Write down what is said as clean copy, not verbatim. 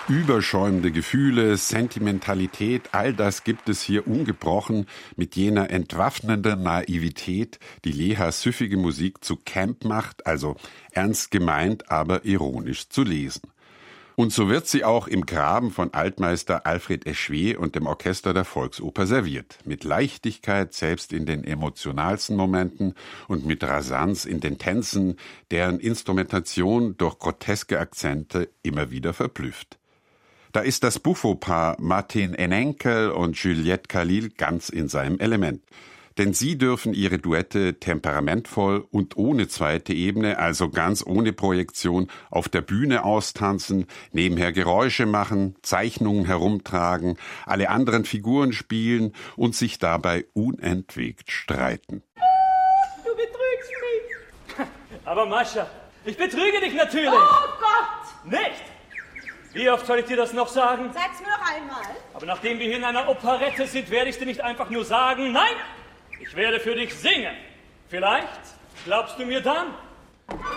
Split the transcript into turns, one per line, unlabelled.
Überschäumende Gefühle, Sentimentalität, all das gibt es hier ungebrochen mit jener entwaffnenden Naivität, die Lehas süffige Musik zu Camp macht, also ernst gemeint, aber ironisch zu lesen. Und so wird sie auch im Graben von Altmeister Alfred Eschweh und dem Orchester der Volksoper serviert. Mit Leichtigkeit selbst in den emotionalsten Momenten und mit Rasanz in den Tänzen, deren Instrumentation durch groteske Akzente immer wieder verblüfft. Da ist das Buffo-Paar Martin Enenkel und Juliette Khalil ganz in seinem Element. Denn sie dürfen ihre Duette temperamentvoll und ohne zweite Ebene, also ganz ohne Projektion, auf der Bühne austanzen, nebenher Geräusche machen, Zeichnungen herumtragen, alle anderen Figuren spielen und sich dabei unentwegt streiten.
Du betrügst mich.
Aber Mascha, ich betrüge dich natürlich.
Oh Gott!
Nicht? Wie oft soll ich dir das noch sagen?
Sag's mir noch einmal.
Aber nachdem wir hier in einer Operette sind, werde ich dir nicht einfach nur sagen, nein, ich werde für dich singen. Vielleicht glaubst du mir dann.